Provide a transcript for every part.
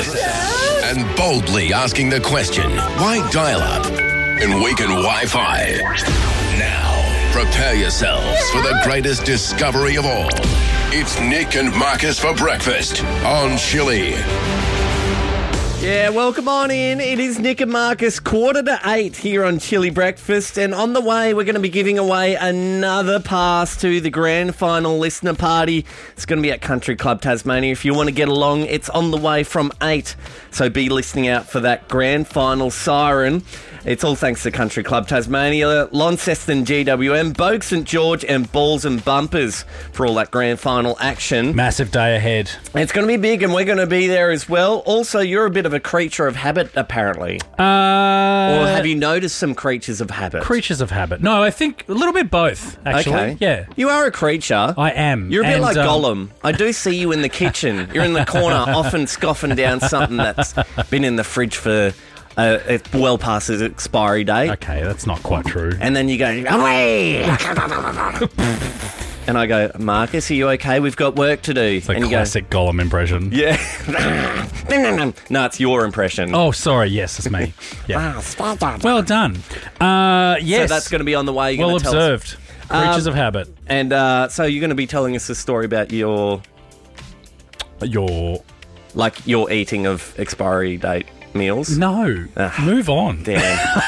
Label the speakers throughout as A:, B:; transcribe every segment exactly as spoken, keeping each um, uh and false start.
A: breakfast. And boldly asking the question, why dial up in weekend Wi-Fi? Now, prepare yourselves for the greatest discovery of all. It's Nick and Marcus for breakfast on Chili.
B: Yeah, welcome on in. It is Nick and Marcus, quarter to eight here on Chili Breakfast. And on the way, we're going to be giving away another pass to the grand final listener party. It's going to be at Country Club Tasmania. If you want to get along, it's on the way from eight. So be listening out for that grand final siren. It's all thanks to Country Club Tasmania, Launceston G W M, Bogue St George and Balls and Bumpers for all that grand final action.
C: Massive day ahead.
B: It's going to be big and we're going to be there as well. Also, you're a bit of a creature of habit, apparently.
C: Uh,
B: Or have you noticed some creatures of habit?
C: Creatures of habit. No, I think a little bit both, actually.
B: Okay.
C: Yeah.
B: You are a creature.
C: I am.
B: You're a bit
C: And,
B: like
C: um,
B: Gollum. I do see you in the kitchen. You're in the corner, often scoffing down something that's been in the fridge for uh, it's well past its expiry date.
C: Okay, that's not quite true.
B: And then you go, away! And I go, Marcus, are you okay? We've got work to do.
C: It's a
B: and you
C: classic Gollum impression.
B: go, yeah. No, it's your impression.
C: Oh, sorry. Yes, it's me. Yeah. Well done. Uh, yes.
B: So that's going to be on the way. You're
C: well
B: gonna tell us-
C: observed. Creatures
B: Um,
C: of habit.
B: And uh, so you're going to be telling us a story about your,
C: Your...
B: like, your eating of expiry date meals.
C: No.
B: Ah.
C: Move on.
B: Damn.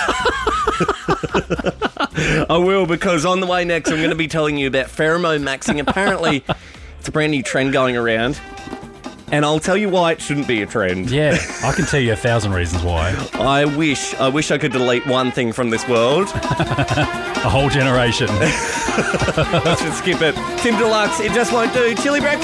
B: I will, because on the way next, I'm going to be telling you about pheromone maxing. Apparently, it's a brand new trend going around. And I'll tell you why it shouldn't be a trend.
C: Yeah, I can tell you a thousand reasons why.
B: I wish, I wish I could delete one thing from this world.
C: A whole generation.
B: Let's just skip it. Tim Deluxe, it just won't do. Chili breakfast.